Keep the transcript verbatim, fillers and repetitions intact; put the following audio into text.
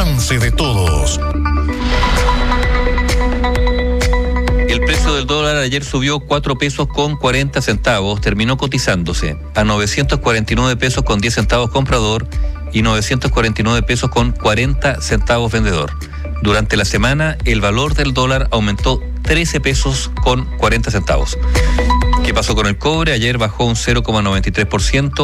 alcance de todos. El precio del dólar ayer subió cuatro pesos con cuarenta centavos, terminó cotizándose a novecientos cuarenta y nueve pesos con diez centavos comprador y novecientos cuarenta y nueve pesos con cuarenta centavos vendedor. Durante la semana, el valor del dólar aumentó trece pesos con cuarenta centavos. ¿Qué pasó con el cobre? Ayer bajó un cero coma noventa y tres por ciento.